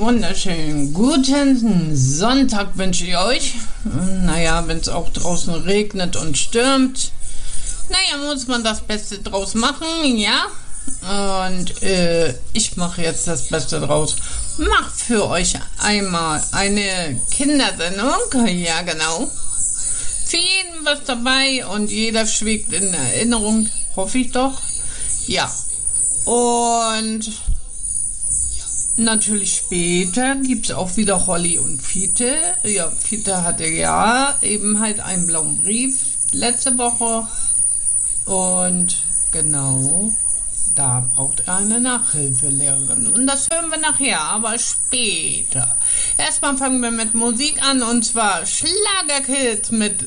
wunderschönen guten Sonntag wünsche ich euch. Naja, wenn es auch draußen regnet und stürmt, muss man das Beste draus machen, ja. Und ich mache jetzt das Beste draus. Mach für euch einmal eine Kindersendung, ja genau. Für jeden was dabei und jeder schwelgt in Erinnerung, hoffe ich doch. Ja, und natürlich später gibt es auch wieder Holly und Fiete. Ja, Fiete hatte ja eben halt einen blauen Brief letzte Woche. Und genau, da braucht er eine Nachhilfelehrerin. Und das hören wir nachher, aber später. Erstmal fangen wir mit Musik an, und zwar Schlagerkids mit